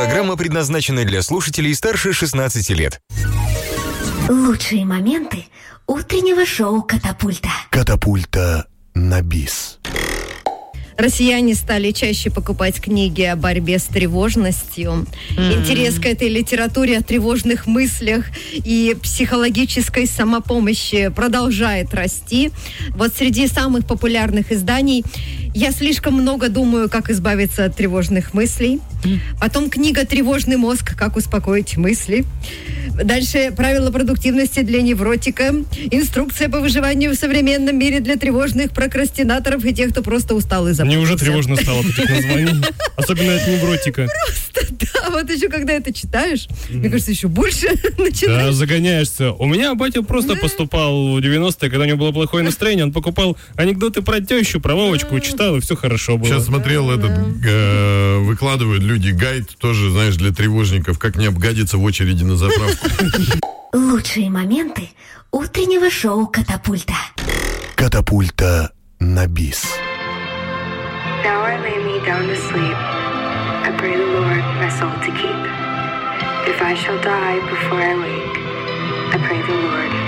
Программа предназначена для слушателей старше 16 лет. Лучшие моменты утреннего шоу «Катапульта». Катапульта на бис. Россияне стали чаще покупать книги о борьбе с тревожностью. Интерес к этой литературе о тревожных мыслях и психологической самопомощи продолжает расти. Вот среди самых популярных изданий «Я слишком много думаю, как избавиться от тревожных мыслей». Потом книга «Тревожный мозг. Как успокоить мысли». Дальше «Правила продуктивности для невротика». Инструкция по выживанию в современном мире для тревожных прокрастинаторов и тех, кто просто устал и запутался. Мне уже тревожно стало от этих названий. Особенно от невротика. Просто, да, вот еще когда это читаешь, мне кажется, еще больше начинаешь. Да, загоняешься. У меня батя просто поступал в 90-е, когда у него было плохое настроение, он покупал анекдоты про тещу, про Вовочку, читал, и все хорошо было. Сейчас смотрел выкладывают люди гайд тоже, знаешь, для тревожников, как не обгадиться в очереди на заправку. Лучшие моменты утреннего шоу «Катапульта». Катапульта на бис. Now I lay me down to sleep. I pray the Lord my soul to keep. If I shall die before I wake, I pray the Lord